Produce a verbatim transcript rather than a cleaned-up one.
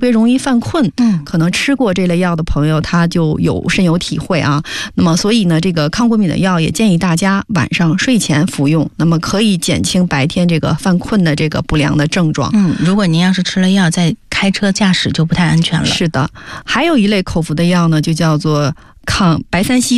别容易犯困， 嗯， 可能吃过这类药的朋友他就有深有体会啊。那么所以呢，这个抗过敏的药也建议大家晚上睡前服用，那么可以减轻白天这个犯困的这个不良的症状。 嗯，如果您要是吃了药再开车驾驶就不太安全了。 是的，还有一类口服的药呢，就叫做抗白三烯